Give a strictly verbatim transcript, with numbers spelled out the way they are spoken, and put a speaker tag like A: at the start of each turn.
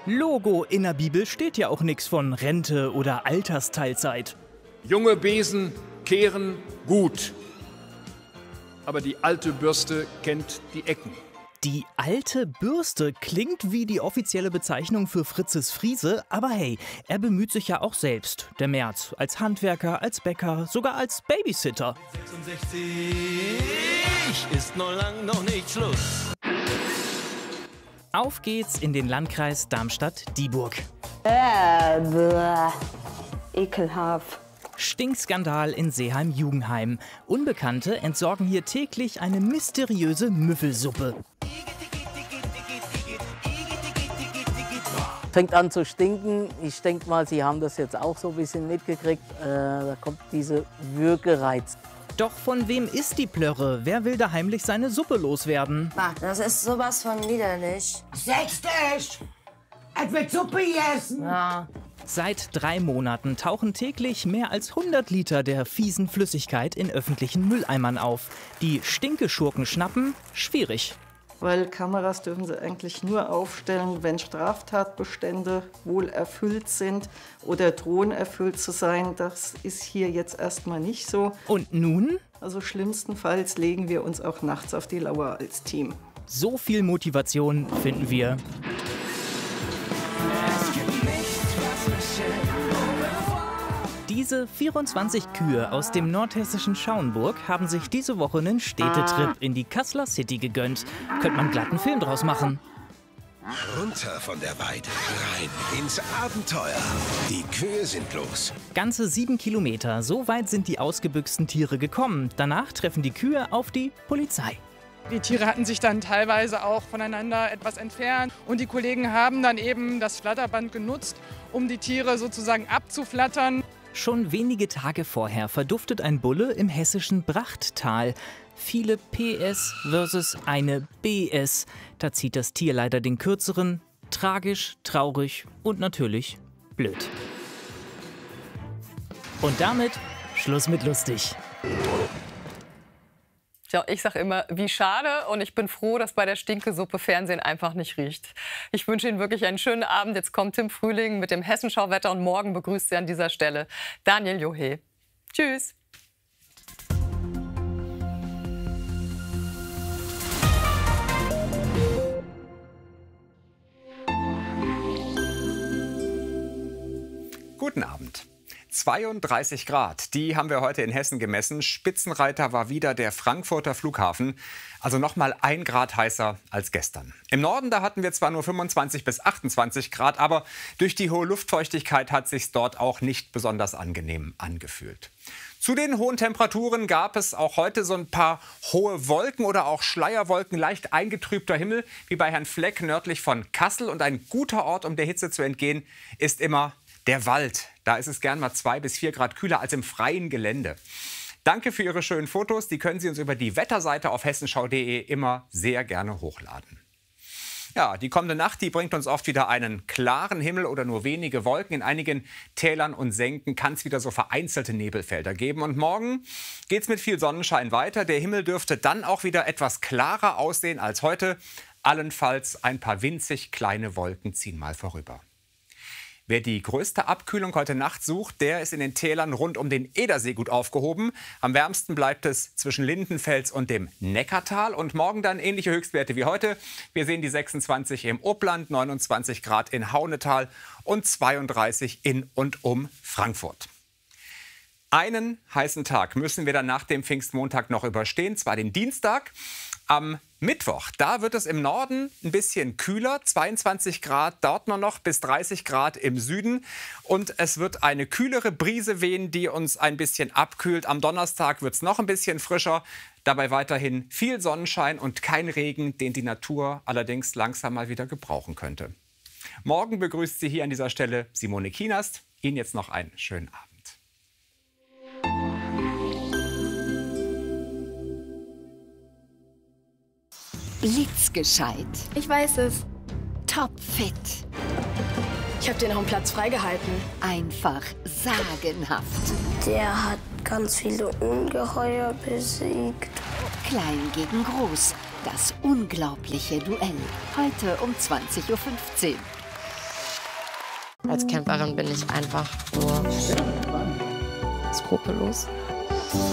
A: Logo, in der Bibel steht ja auch nichts von Rente oder Altersteilzeit.
B: Junge Besen kehren gut, aber die alte Bürste kennt die Ecken.
A: Die alte Bürste klingt wie die offizielle Bezeichnung für Fritzes Friese, aber hey, er bemüht sich ja auch selbst, der Merz, als Handwerker, als Bäcker, sogar als Babysitter.
C: sechsundsechzig ist noch lang noch nicht Schluss.
A: Auf geht's in den Landkreis Darmstadt-Dieburg.
D: Äh, bäh. Ekelhaft.
A: Stinkskandal in Seeheim-Jugenheim. Unbekannte entsorgen hier täglich eine mysteriöse Müffelsuppe.
E: Fängt an zu stinken. Ich denke mal, Sie haben das jetzt auch so ein bisschen mitgekriegt. Äh, da kommt diese Würgereiz.
A: Doch von wem ist die Plörre? Wer will da heimlich seine Suppe loswerden?
F: Ach, das ist sowas von widerlich.
G: Sechzig! Es wird Suppe gegessen!
F: Ja.
A: Seit drei Monaten tauchen täglich mehr als hundert Liter der fiesen Flüssigkeit in öffentlichen Mülleimern auf. Die Stinkeschurken schnappen? Schwierig.
H: Weil Kameras dürfen sie eigentlich nur aufstellen, wenn Straftatbestände wohl erfüllt sind oder drohen erfüllt zu sein. Das ist hier jetzt erstmal nicht so.
A: Und nun?
H: Also schlimmstenfalls legen wir uns auch nachts auf die Lauer als Team.
A: So viel Motivation finden wir. Diese vierundzwanzig Kühe aus dem nordhessischen Schauenburg haben sich diese Woche einen Städtetrip in die Kasseler City gegönnt. Könnte man glatt einen Film draus machen.
C: Runter von der Weide, rein ins Abenteuer. Die Kühe sind los.
A: Ganze sieben Kilometer, so weit sind die ausgebüxten Tiere gekommen. Danach treffen die Kühe auf die Polizei.
I: Die Tiere hatten sich dann teilweise auch voneinander etwas entfernt und die Kollegen haben dann eben das Flatterband genutzt, um die Tiere sozusagen abzuflattern.
A: Schon wenige Tage vorher verduftet ein Bulle im hessischen Brachttal. Viele P S versus eine B S. Da zieht das Tier leider den kürzeren. Tragisch, traurig und natürlich blöd. Und damit Schluss mit lustig.
J: Ja, ich sage immer, wie schade, und ich bin froh, dass bei der Stinkesuppe Fernsehen einfach nicht riecht. Ich wünsche Ihnen wirklich einen schönen Abend. Jetzt kommt Tim Frühling mit dem Hessenschauwetter und morgen begrüßt Sie an dieser Stelle Daniel Johe. Tschüss.
K: Guten Abend. zweiunddreißig Grad, die haben wir heute in Hessen gemessen. Spitzenreiter war wieder der Frankfurter Flughafen, also noch mal ein Grad heißer als gestern. Im Norden, da hatten wir zwar nur fünfundzwanzig bis achtundzwanzig Grad, aber durch die hohe Luftfeuchtigkeit hat sich's dort auch nicht besonders angenehm angefühlt. Zu den hohen Temperaturen gab es auch heute so ein paar hohe Wolken oder auch Schleierwolken, leicht eingetrübter Himmel, wie bei Herrn Fleck nördlich von Kassel. Und ein guter Ort, um der Hitze zu entgehen, ist immer der Wald. Da ist es gern mal zwei bis vier Grad kühler als im freien Gelände. Danke für Ihre schönen Fotos. Die können Sie uns über die Wetterseite auf hessenschau punkt de immer sehr gerne hochladen. Ja, die kommende Nacht, die bringt uns oft wieder einen klaren Himmel oder nur wenige Wolken. In einigen Tälern und Senken kann es wieder so vereinzelte Nebelfelder geben. Und morgen geht es mit viel Sonnenschein weiter. Der Himmel dürfte dann auch wieder etwas klarer aussehen als heute. Allenfalls ein paar winzig kleine Wolken ziehen mal vorüber. Wer die größte Abkühlung heute Nacht sucht, der ist in den Tälern rund um den Edersee gut aufgehoben. Am wärmsten bleibt es zwischen Lindenfels und dem Neckartal. Und morgen dann ähnliche Höchstwerte wie heute. Wir sehen die sechsundzwanzig im Oppland, neunundzwanzig Grad in Haunetal und zweiunddreißig in und um Frankfurt. Einen heißen Tag müssen wir dann nach dem Pfingstmontag noch überstehen, zwar den Dienstag. Am Mittwoch, da wird es im Norden ein bisschen kühler, zweiundzwanzig Grad dort nur noch bis dreißig Grad im Süden. Und es wird eine kühlere Brise wehen, die uns ein bisschen abkühlt. Am Donnerstag wird es noch ein bisschen frischer, dabei weiterhin viel Sonnenschein und kein Regen, den die Natur allerdings langsam mal wieder gebrauchen könnte. Morgen begrüßt Sie hier an dieser Stelle Simone Kienast. Ihnen jetzt noch einen schönen Abend.
L: Blitzgescheit.
M: Ich weiß es.
L: Topfit.
M: Ich habe dir noch einen Platz freigehalten.
L: Einfach sagenhaft.
F: Der hat ganz viele Ungeheuer besiegt.
L: Klein gegen groß. Das unglaubliche Duell. Heute um zwanzig Uhr fünfzehn.
N: Als Camperin bin ich einfach nur skrupellos.